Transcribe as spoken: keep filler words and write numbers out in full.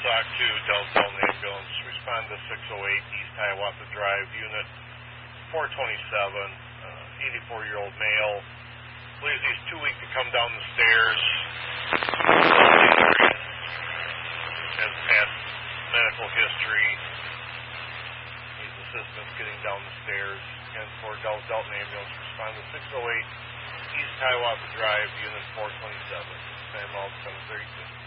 SOC two, Delta Delta Ambulance, respond to six oh eight East Hiawatha Drive, Unit four twenty-seven, uh, eighty-four-year-old male. Believes he's too weak to come down the stairs. Has past medical history. Needs assistance getting down the stairs. Again, for Delta Delta Ambulance, respond to six oh eight East Hiawatha Drive, Unit four twenty-seven. Time out seven thirty-two.